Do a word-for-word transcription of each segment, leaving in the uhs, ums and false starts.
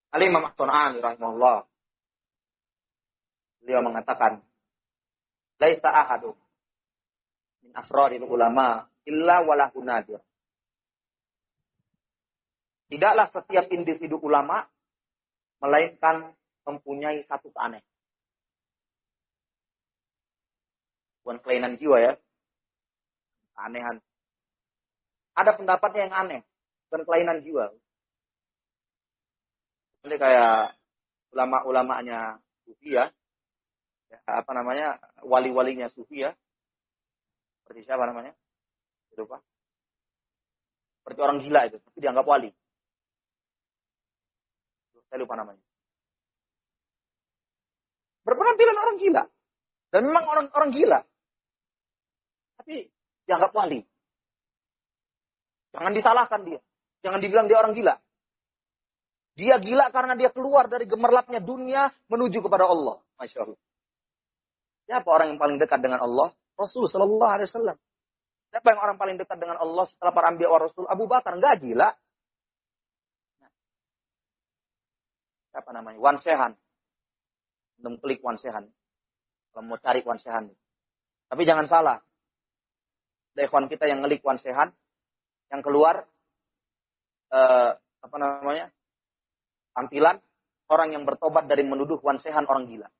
Al-Imam As-Sun'ani rahimahullah, beliau mengatakan, laisa ahadun min afradil ulama illa walahu nadir. Tidaklah setiap individu ulama melainkan mempunyai satu keanehan. Bukan kelainan jiwa ya. Keanehan. Ada pendapatnya yang aneh. Bukan kelainan jiwa. Jadi kayak ulama-ulamanya sufi ya. Ya, apa namanya, wali-walinya sufi ya. Seperti siapa namanya? Lupa. Seperti orang gila itu, tapi dianggap wali. Saya lupa namanya. Berpenampilan orang gila. Dan memang orang-orang gila. Tapi dianggap wali. Jangan disalahkan dia. Jangan dibilang dia orang gila. Dia gila karena dia keluar dari gemerlapnya dunia menuju kepada Allah. Masya Allah. Siapa orang yang paling dekat dengan Allah? Rasul Sallallahu Alaihi Wasallam. Siapa yang orang paling dekat dengan Allah setelah para anbiya wa rasul? Abu Bakar. Enggak gila. Nah. Siapa namanya? Wan Sehan. Klik Wan Sehan. Kalau mau cari Wan Sehan. Tapi jangan salah. Ada ikhwan kita yang ngelik Wan Sehan. Yang keluar. Eh, apa namanya? Tampilan. Orang yang bertobat dari menuduh Wan Sehan orang gila.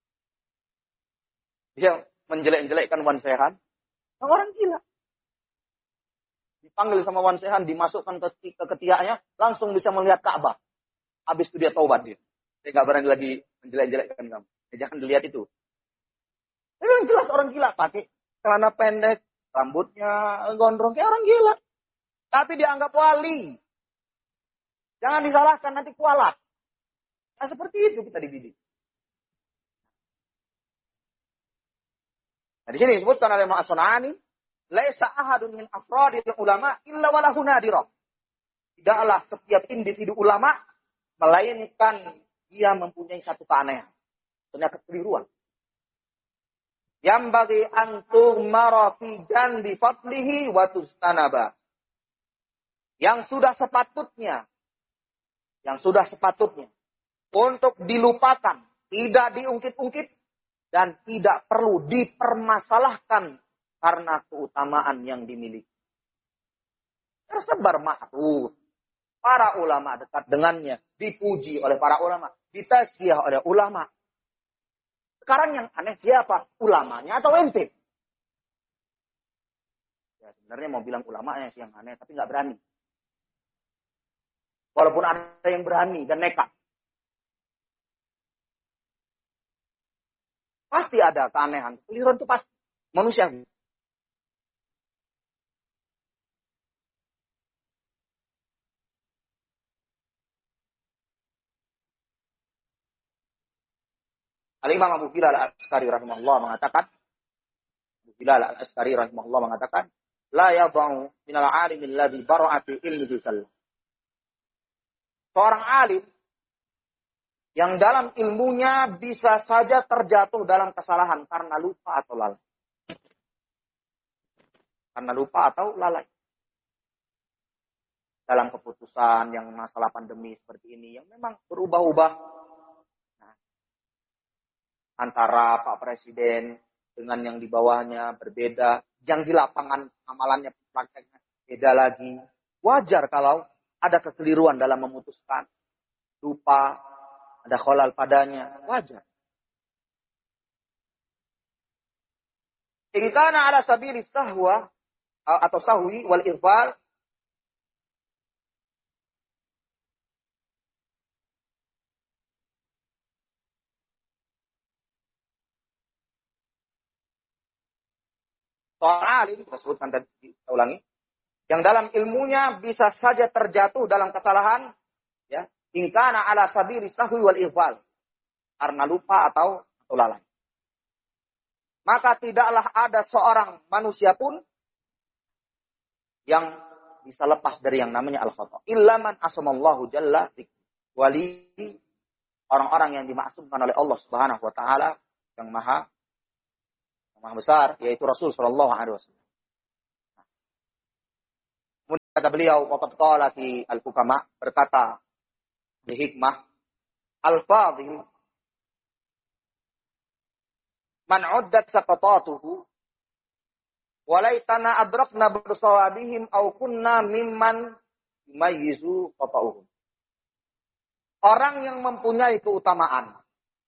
Dia menjelek-jelekkan Wan Sehan. Orang gila. Dipanggil sama Wan Sehan, dimasukkan ke, ke ketiaknya, langsung bisa melihat Ka'bah. Habis itu dia taubat dia. Saya nggak berani lagi menjelek-jelekkan kamu. Ya, jangan dilihat itu. Itu yang jelas orang gila. Pakai celana pendek, rambutnya gondrong kayak orang gila. Tapi dianggap wali. Jangan disalahkan, nanti kualat. Nah seperti itu kita dididik. Nah di sini disebutkan oleh Imam As-Sun'ani, laisa ahadun min afradil ulama illa walahu nadirah. Tidaklah setiap individu ulama melainkan dia mempunyai satu keanehan, ternyata kekeliruan. Yang bagi antum marafi janbi fadlihi wa tustanaba. Yang sudah sepatutnya, yang sudah sepatutnya untuk dilupakan, tidak diungkit-ungkit dan tidak perlu dipermasalahkan karena keutamaan yang dimiliki. Tersebar ma'ruf. Para ulama dekat dengannya, dipuji oleh para ulama, ditazkiyah oleh ulama. Sekarang yang aneh siapa? Ulamanya atau ente? Ya, sebenarnya mau bilang ulamanya sih yang aneh, tapi nggak berani. Walaupun ada yang berani dan nekat. Pasti ada keanehan. Keliruan itu pasti. Manusia. Al-Imam Abu Bilal Al-Askari rahimahullah mengatakan, Abu Bilal Al-Askari rahimahullah mengatakan, la yadha'u minal alim alladhi bara'ati ilmihi sallam. Seorang alim yang dalam ilmunya bisa saja terjatuh dalam kesalahan karena lupa atau lalai. Karena lupa atau lalai. Dalam keputusan yang masalah pandemi seperti ini, yang memang berubah-ubah. Nah, antara Pak Presiden dengan yang di bawahnya berbeda. Yang di lapangan amalannya, prakteknya beda lagi. Wajar kalau ada kekeliruan dalam memutuskan. Lupa, ada kholal padanya. Wajar. In kana ala sabili sahwa atau sahwi wal irfal, seorang alim, kita sebutkan tadi, kita ulangi, yang dalam ilmunya bisa saja terjatuh dalam kesalahan, ya, in kana ala sabili sahwi wal irfal, karena lupa atau, atau lalai. Maka tidaklah ada seorang manusia pun yang bisa lepas dari yang namanya al-khata. Illa man asamallahu jalla wali, orang-orang yang dimaksumkan oleh Allah Subhanahu wa taala yang maha yang maha besar, yaitu Rasul sallallahu alaihi wasallam. Kemudian kata beliau, waqad qala fi al-hukama, berkata di hikmah, al-fadhil man uddat saqatatuhu walaitana adrakna bersawabihim aw kunna mimman yumayyizu qata'uhum. Orang yang mempunyai keutamaan.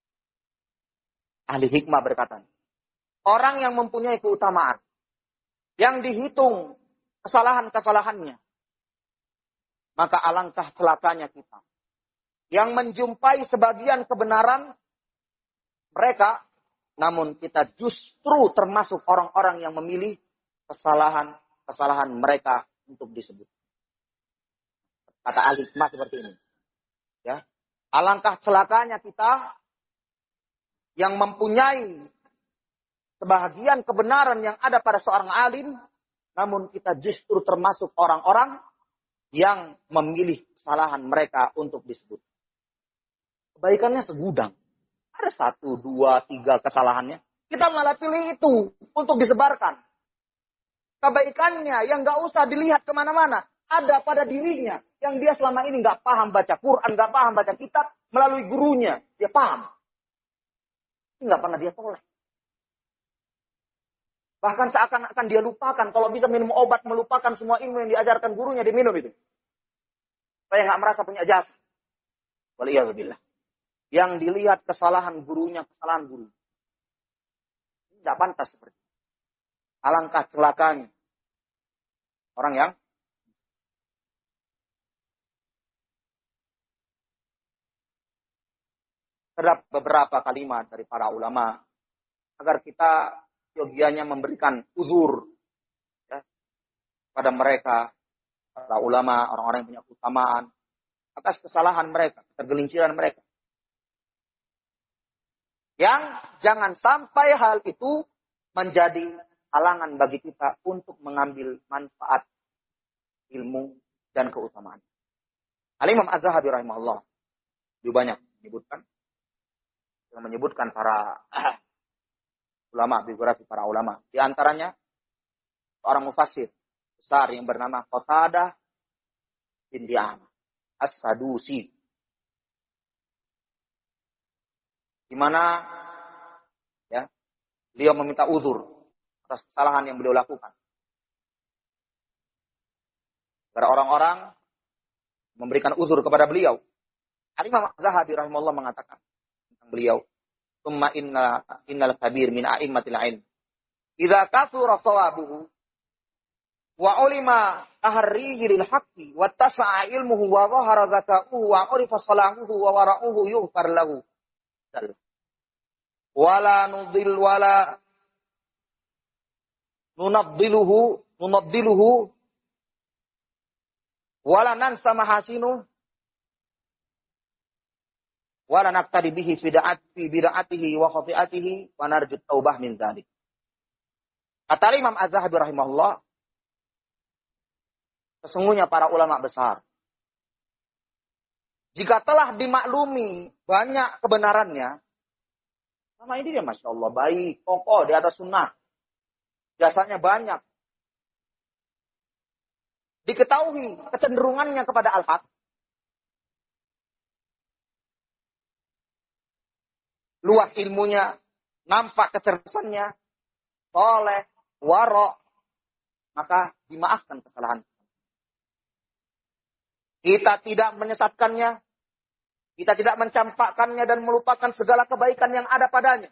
Ahli hikmah berkata, orang yang mempunyai keutamaan, yang dihitung kesalahan-kesalahannya, maka alangkah celakanya kita. Yang menjumpai sebagian kebenaran mereka, namun kita justru termasuk orang-orang yang memilih kesalahan-kesalahan mereka untuk disebut. Kata ahli hikmah seperti ini. Ya. Alangkah celakanya kita yang mempunyai sebahagian kebenaran yang ada pada seorang alim, namun kita justru termasuk orang-orang yang memilih kesalahan mereka untuk disebut. Kebaikannya segudang. Ada satu, dua, tiga kesalahannya. Kita malah pilih itu untuk disebarkan. Kebaikannya yang gak usah dilihat kemana-mana. Ada pada dirinya. Yang dia selama ini gak paham baca Quran, gak paham baca kitab. Melalui gurunya, dia paham. Ini gak pernah dia toleh. Bahkan seakan-akan dia lupakan. Kalau bisa minum obat, melupakan semua ilmu yang diajarkan gurunya, dia minum itu. Supaya gak merasa punya jasa. Waliyahzubillah. Yang dilihat kesalahan gurunya, kesalahan guru. Ini tidak pantas seperti itu. Alangkah celakanya. Orang yang terdapat beberapa kalimat dari para ulama agar kita yogianya memberikan uzur ya, pada mereka, para ulama, orang-orang yang punya keutamaan atas kesalahan mereka, tergelinciran mereka. Yang jangan sampai hal itu menjadi halangan bagi kita untuk mengambil manfaat ilmu dan keutamaan. Al-Imam Az-Zahabi rahimahullah juga banyak menyebutkan yang menyebutkan para ulama, biografi para ulama. Di antaranya seorang mufassir besar yang bernama Qatadah bin Di'amah As-Sadusi. Di mana ya, beliau meminta uzur atas kesalahan yang beliau lakukan. Karena orang-orang memberikan uzur kepada beliau. Al-Imam Az-Zahabi rahimahullah mengatakan tentang beliau, "Tsumma inna innal kabir min a'immatil ilm. Idza kasura sawabuhu wa ulima tahrihi lil haqqi wa tasa'a ilmuhu wa dhahara zaka'uhu wa urifa salahuhu wa wara'uhu yughfar lahu." Wala nudil wala nunaddiluhu nunaddiluhu wala nansa mahasinu wala naqtadi bihi fi da'ati bid'atihi wa khati'atihi wa narju taubah min dzalik. Kata Imam Az-Zahabi rahimahullah, sesungguhnya para ulama besar jika telah dimaklumi banyak kebenarannya, sama ini dia Masya Allah baik, kokoh di atas sunnah. Jasanya banyak. Diketahui kecenderungannya kepada al-haq. Luas ilmunya, nampak kecerdasannya, soleh, warok. Maka dimaafkan kesalahan. Kita tidak menyesatkannya. Kita tidak mencampakkannya dan melupakan segala kebaikan yang ada padanya.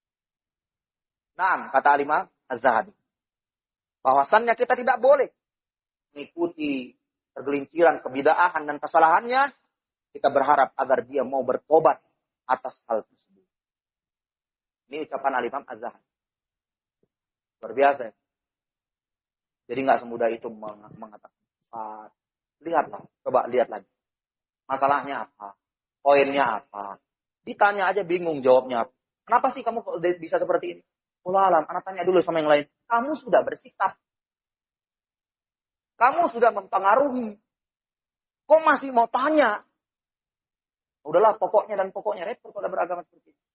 Nah, kata Al-Imam Az-Zahabi, bahwasannya kita tidak boleh mengikuti tergelinciran kebidaahan dan kesalahannya. Kita berharap agar dia mau bertobat atas hal tersebut. Ini ucapan Al-Imam Az-Zahabi. Luar biasa. Jadi nggak semudah itu mengatakan. Lihatlah, coba lihat lagi. Masalahnya apa? Poinnya apa? Ditanya aja bingung jawabnya. Kenapa sih kamu bisa seperti ini? Allah alam, anak tanya dulu sama yang lain. Kamu sudah bersikap. Kamu sudah mempengaruhi. Kok masih mau tanya? Udahlah, pokoknya dan pokoknya repot kalau beragama seperti ini.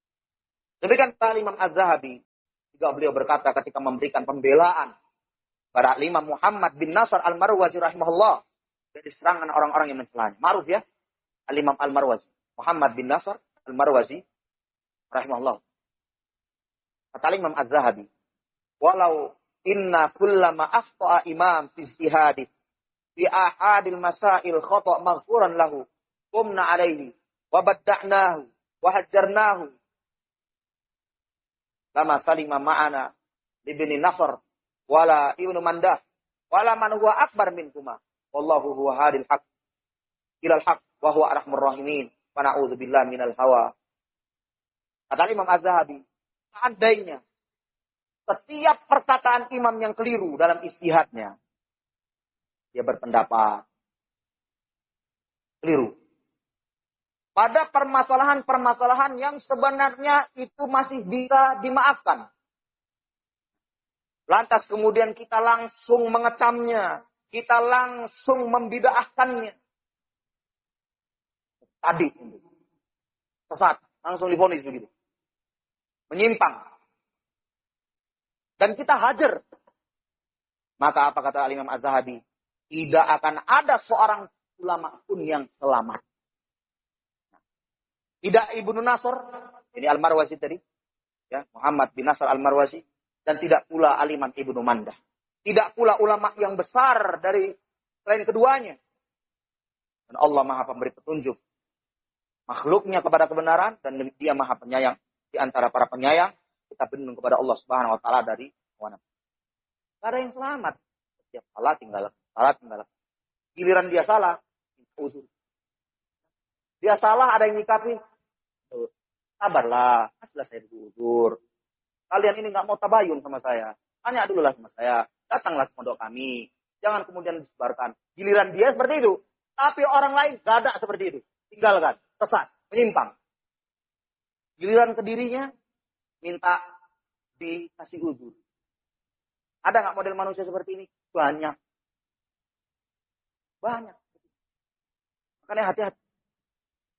Demikian kata Imam Az-Zahabi. Juga beliau berkata ketika memberikan pembelaan Para Imam Muhammad bin Nasr Al-Marwazi rahimahullah dari serangan orang-orang yang mencelanya. Ma'ruf ya, Al-Imam Al-Marwazi. Muhammad bin Nasr Al-Marwazi rahimahullah. Kata Imam Az-Zahabi, walau inna kullama afta'a imam fi ijtihadi fi ahadil masail khata' maghfuran lahu qumna alaihi wa badda'nahu wa hajjarnahu lama salima ma'ana libni Nasr wala ibnu Mandah wala man huwa akbar minkuma wallahu huwa hadil haq ilal haq wa huwa arhamur rahimin wa na'udzu billahi minal hawa. Kata Imam Az-Zahabi, seandainya setiap perkataan imam yang keliru dalam ijtihadnya, dia berpendapat keliru pada permasalahan-permasalahan yang sebenarnya itu masih bisa dimaafkan. Lantas kemudian kita langsung mengecamnya, kita langsung membid'ahkannya. Tadi sesat, langsung divonis begitu. Menyimpang. Dan kita hajar. Maka apa kata Imam Az-Zahabi? Tidak akan ada seorang ulama pun yang selamat. Tidak Ibnu Nasr, ini Al-Marwazi tadi, ya, Muhammad bin Nasr Al-Marwazi, dan tidak pula Al-Imam Ibnu Mandah. Tidak pula ulama yang besar dari selain keduanya. Dan Allah Maha Pemberi petunjuk makhluknya kepada kebenaran, dan Dia Maha Penyayang di antara para penyayang. Kita berlindung kepada Allah Subhanahu wa taala dari hawa nafsu. Tidak ada yang selamat. Setiap salah tinggal salah tinggal. Giliran dia salah, uzur. Dia salah ada yang nyikapi. Sabarlah, kasihlah saya uzur. Kalian ini nggak mau tabayun sama saya. Tanya dulu lah sama saya. Datanglah ke pondok kami. Jangan kemudian disebarkan. Giliran dia seperti itu. Tapi orang lain gak ada seperti itu. Tinggalkan. Sesat. Menyimpang. Giliran ke dirinya, minta dikasih uzur. Ada nggak model manusia seperti ini? Banyak. Banyak. Makanya hati-hati.